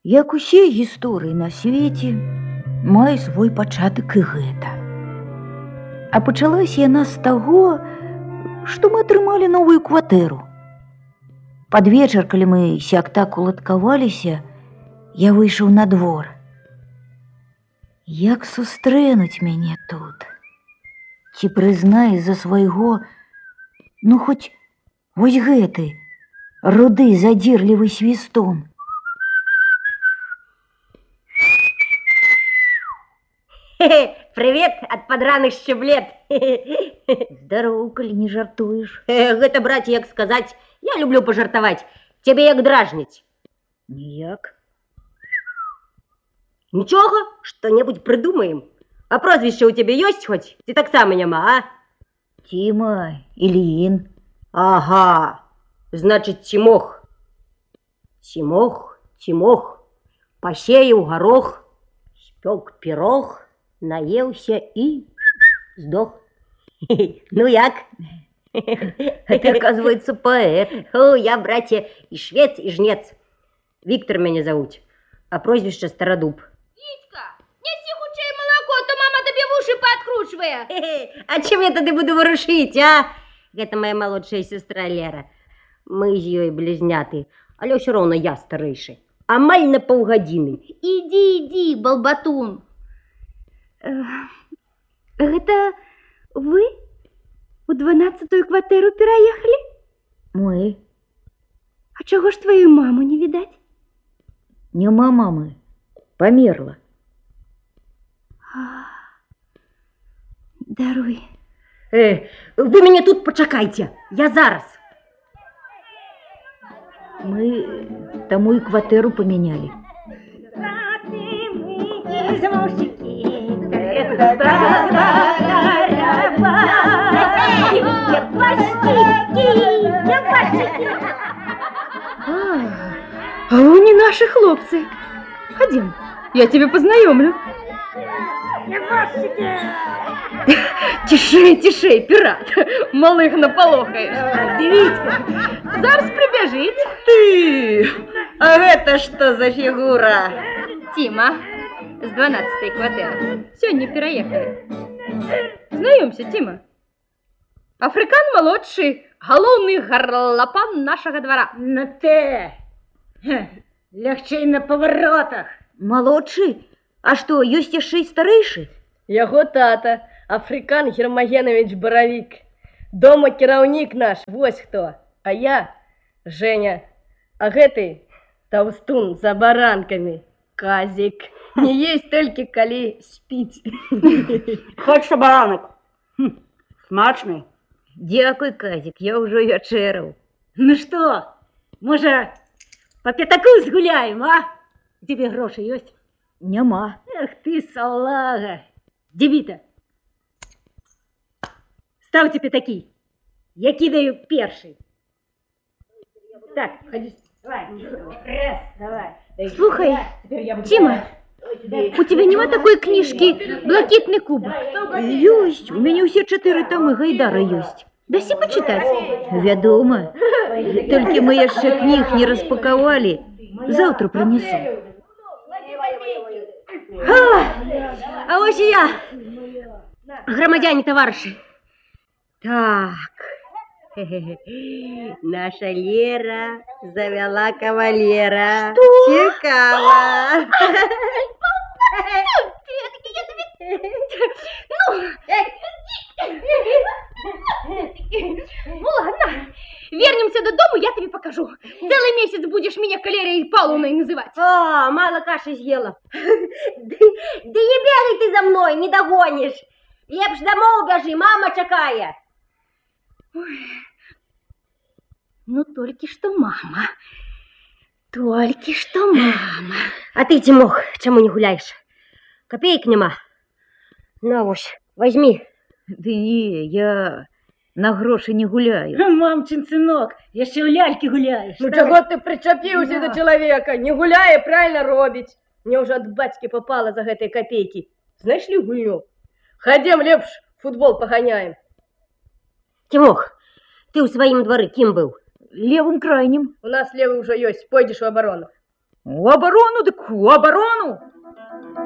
Як усе гісторыі на свеце, мае свой пачатак і гэта. А пачалася яна з таго, што мы атрымалі новую кватэру. Пад вечар, калі мы сяк-так уладкаваліся, я выйшаў на двор. Як сустрэнуць мяне тут? Ці прызнае за свайго, ну хоць вось гэты, руды задзірлівы свістун. Привет от подраных щеблет. Здорово, калі не жартуеш. Гэта, браце, як сказаць, я люблю пожартаваць. Тебе як дражніць? Ніяк. Нічога, што-небудзь прыдумаем. А прозвішча ў тебе ёсць хоць? Ці таксама няма, а? Тима, Ильин. Ага, значит, Тимох. Тимох. Посеяў горох, спёк пирог, наеўся і сдох. Ну як? А ты, оказывается, поэт. О, я, братья, и швец, и жнец. Виктор меня зовут, а прозвище Стародуб. Витька, неси хутчэй молоко, то мама тебе в уши подкручивает. А чем я тады буду ворушить, а? Это моя молодшая сестра Лера. Мы з ёй близняты, але ўсё роўна я старэйшы. Амаль на паўгадзіны. Иди, балбатун. Это вы у 12-ю кватэру пераехалі? Мы. А чаго ж твою маму не видать? Няма мамы. Померла. Даруй. Вы меня тут почакайте. Я зараз. Мы тому и кватэру поменяли. А вы не наши хлопцы. Ходим, я тебя познакомлю. Тише, пират. Малых наполохаешь. Дивіться, зараз прибежит. Ты! А это что за фигура? Тима, с 12-й квартиры. Сегодня переехали. Знакомься, Тима. Африкан молодший, головный горлопан нашего двора. На те! Легче на поворотах. Молодший? А что, ёсць яшчэ і старэйшы? Яго тата, Африкан Гермогенович Боровик. Дома кіраўнік наш, вось хто. А я, Женя. А гэты таўстун за баранками, Казик. Не есть только калі спіць. Хочешь баранок? Смачный. Дякуй, Казик, я ўжо вячэраў. Ну что, может, по пятаку сгуляем, а? Тебе гроши есть? Няма. Эх ты, салага. Дебіта, ставьте пятаки. Я кидаю перший. Так, ходи. Давай. Раз, давай. Слухай, Тима, у тебя нема такой книжки «Блакитный кубок»? Ёсць, у мяне ўсе 4 тамы Гайдара ёсць. Даси почитать. Вядома. Толькі мы яшчэ кніг не распакавалі. Заўтра прынесу. А ось и я, громадяне товарищи. Так, наша Лера завела кавалера. Что? Цікаво. Ну ладно, вернемся до дому, я тебе покажу. Целый месяц будешь меня Калерией Павловной называть. А, мало каши съела. Да не бегай ты за мной, не догонишь. Лепш домой убежи, мама чакае. Ну только что мама. Только что мама. А ты, Тимох, чему не гуляешь? Копеек нема. На вось, возьми. Ды не, я на грошы не гуляю. Мамчин сынок, яшчэ ў лялькі гуляешь. Ну чего ты причапіўся до человека? Не гуляе, правильно робіць. Мне уже от батьки попало за гэтай копейки. Знаешь ли гульню? Ходим лепш, футбол погоняем. Тимох, ты у своим дворы кем был? Левым крайнім. У нас левый уже есть, пойдешь в оборону. У оборону, дык у оборону!